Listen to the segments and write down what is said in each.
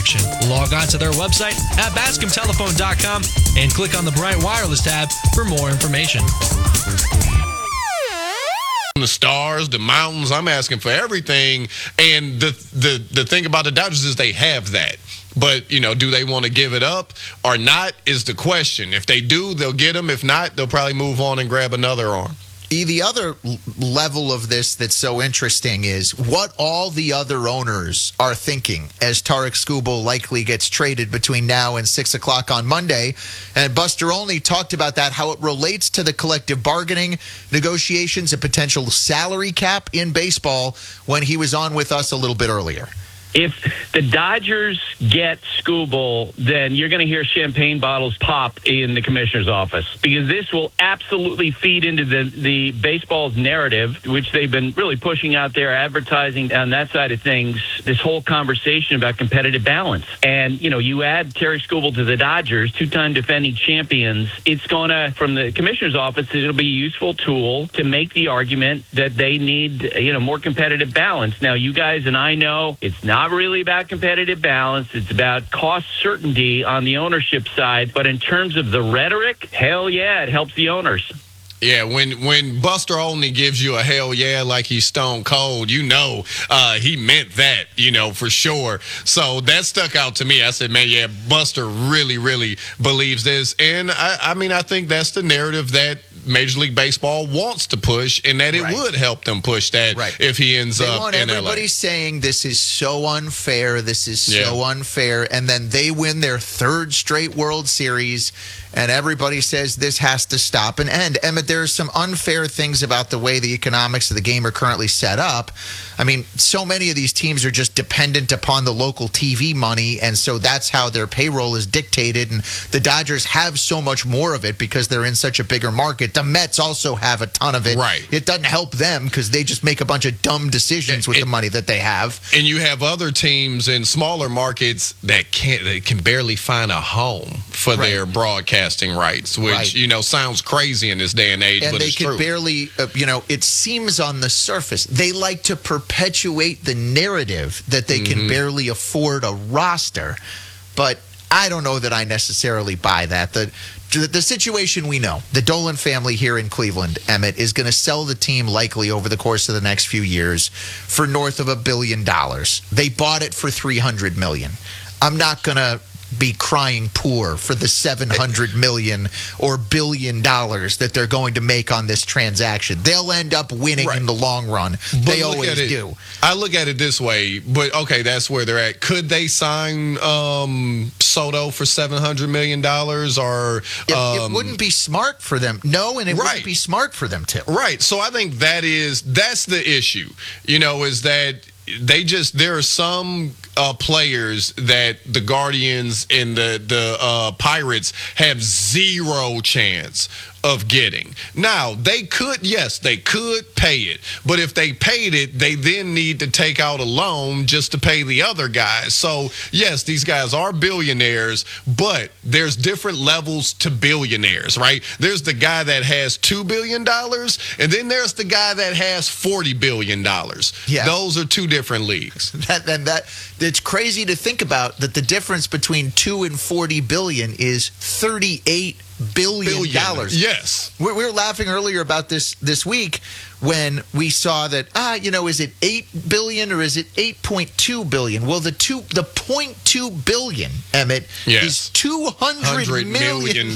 action. Log on to their website at bascomtelephone.com and click on the Bryant Wireless tab for more information. The stars, the mountains, I'm asking for everything. And the thing about the Dodgers is they have that. But, do they want to give it up or not is the question. If they do, they'll get them. If not, they'll probably move on and grab another arm. The other level of this that's so interesting is what all the other owners are thinking as Tarik Skubal likely gets traded between now and 6 o'clock on Monday. And Buster Olney talked about that, how it relates to the collective bargaining negotiations, a potential salary cap in baseball when he was on with us a little bit earlier. If the Dodgers get Skubal, then you're going to hear champagne bottles pop in the commissioner's office, because this will absolutely feed into the baseball's narrative, which they've been really pushing out there, advertising on that side of things, this whole conversation about competitive balance. And, you add Tarik Skubal to the Dodgers, two-time defending champions, it's going to, from the commissioner's office, it'll be a useful tool to make the argument that they need, more competitive balance. Now, you guys and I know it's not really about competitive balance. It's about cost certainty on the ownership side. But in terms of the rhetoric, hell yeah, it helps the owners. Yeah, when Buster Olney gives you a hell yeah like he's stone cold, he meant that, for sure. So that stuck out to me. I said, man, yeah, Buster really, really believes this. And I think that's the narrative that Major League Baseball wants to push, and that it would help them push that if he ends up in LA. Everybody's saying this is so unfair, unfair, and then they win their third straight World Series, and everybody says this has to stop and end. Emmett, there are some unfair things about the way the economics of the game are currently set up. So many of these teams are just dependent upon the local TV money, and so that's how their payroll is dictated, and the Dodgers have so much more of it because they're in such a bigger market. The Mets also have a ton of it. Right. It doesn't help them because they just make a bunch of dumb decisions with the money that they have. And you have other teams in smaller markets that can barely find a home for their broadcasting rights, which, sounds crazy in this day and age, but it's true. And they can barely, it seems on the surface, they like to perpetuate the narrative that they can barely afford a roster. But I don't know that I necessarily buy that. The situation we know, the Dolan family here in Cleveland, Emmett, is going to sell the team likely over the course of the next few years for north of $1 billion. They bought it for $300 million. I'm not going to be crying poor for the $700 million or $1 billion that they're going to make on this transaction. They'll end up winning in the long run. They always do. I look at it this way, but okay, that's where they're at. Could they sign Soto for $700 million? Or it wouldn't be smart for them. No, and it wouldn't be smart for them to. Right. So I think that's the issue. Is that there are some players that the Guardians and the Pirates have zero chance of getting. Now, they could pay it. But if they paid it, they then need to take out a loan just to pay the other guys. So, yes, these guys are billionaires, but there's different levels to billionaires, right? There's the guy that has $2 billion, and then there's the guy that has $40 billion. Yeah. Those are two different leagues. It's crazy to think about that the difference between $2 and $40 billion is $38 billion. Yes. We were laughing earlier about this week when we saw that, is it $8 billion or is it $8.2 billion? Well, the $0.2 billion, Emmett, is $200 million.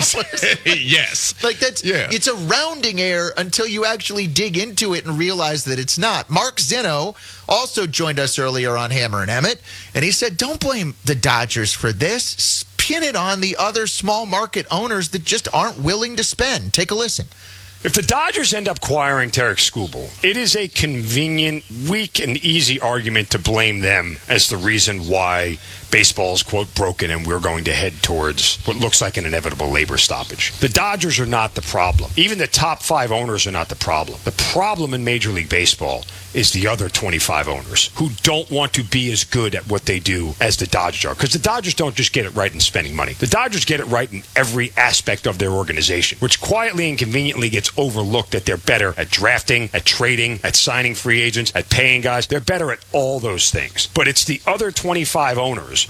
Yes. It's a rounding error until you actually dig into it and realize that it's not. Mark Zinno also joined us earlier on Hammer and Emmett, and he said, don't blame the Dodgers for this. Pin it on the other small market owners that just aren't willing to spend. Take a listen. If the Dodgers end up acquiring Tarik Skubal, it is a convenient, weak, and easy argument to blame them as the reason why baseball is, quote, broken and we're going to head towards what looks like an inevitable labor stoppage. The Dodgers are not the problem. Even the top 5 owners are not the problem. The problem in Major League Baseball is the other 25 owners who don't want to be as good at what they do as the Dodgers are. Because the Dodgers don't just get it right in spending money. The Dodgers get it right in every aspect of their organization, which quietly and conveniently gets overlooked that they're better at drafting, at trading, at signing free agents, at paying guys. They're better at all those things. But it's the other 25 owners